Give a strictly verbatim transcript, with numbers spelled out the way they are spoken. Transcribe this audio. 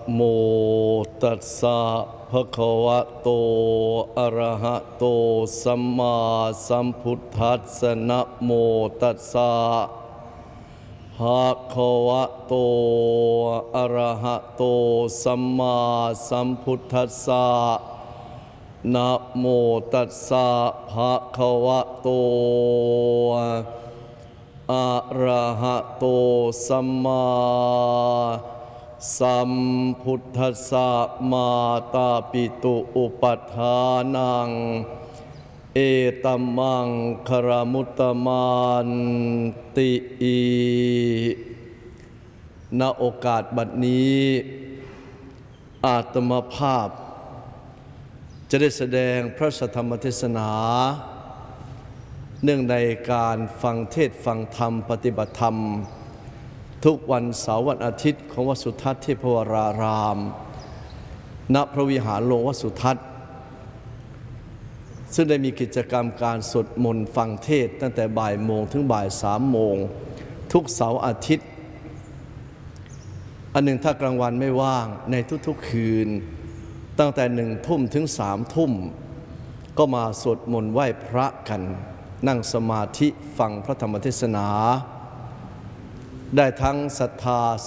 โมตัสสะภะคะวะโตอะระหะโตสัมมาสัมพุทธัสสะนะโมตัสสะภะคะวะโตอะระหะโตสัมมาสัมพุทธัสสะนะโมตัสสะภะคะวะโตอะระหะโตสัมมาสัมพุทธัสสะมาตาปิตุอุปัฏฐานังเอตัมมังคารมุตตมันติอีณโอกาสบัดนี้อาตมาภาพจะได้แสดงพระธรรมเทศนาเนื่องในการฟังเทศน์ฟังธรรมปฏิบัติธรรมทุกวันเสาร์วันอาทิตย์ของวัดสุทัศน์เทพวรารามณพระวิหารหลวงวัดสุทัศน์ซึ่งได้มีกิจกรรมการสวดมนต์ฟังเทศน์ตั้งแต่บ่ายโมงถึงบ่ายสามโมงทุกเสาร์อาทิตย์อันหนึ่งถ้ากลางวันไม่ว่างในทุกๆคืนตั้งแต่หนึ่งทุ่มถึงสามทุ่มก็มาสวดมนต์ไหว้พระกันนั่งสมาธิฟังพระธรรมเทศนาได้ทั้งศรัทธา